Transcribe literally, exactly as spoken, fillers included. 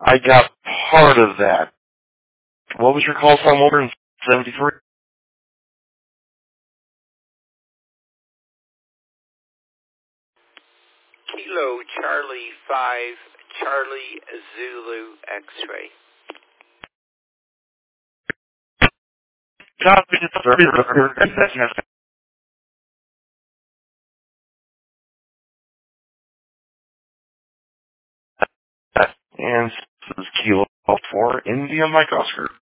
I got part of that. What was your call sign, Walter, in seventy-three? Kilo Charlie five, Charlie Zulu X-ray. Copy. And this is Kilo for India Mike Oscar.